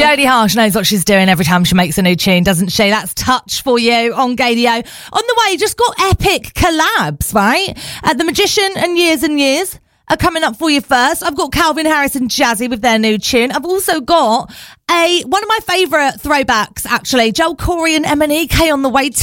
Jodie Harsh knows what she's doing every time she makes a new tune, doesn't she? That's Touch for you on Gadio. On the way, just got epic collabs, right? The Magician and Years are coming up for you first. I've got Calvin Harris and Jazzy with their new tune. I've also got one of my favourite throwbacks, actually. Joel Corey and Emanike on the way